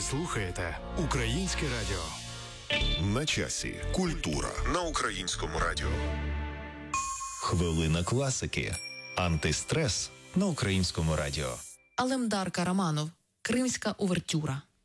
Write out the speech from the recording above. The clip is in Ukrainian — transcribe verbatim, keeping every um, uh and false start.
слухаєте Українське радіо. На часі культура на Українському радіо. Хвилина класики. Антистрес на Українському радіо. Алемдар Караманов. Кримська увертюра.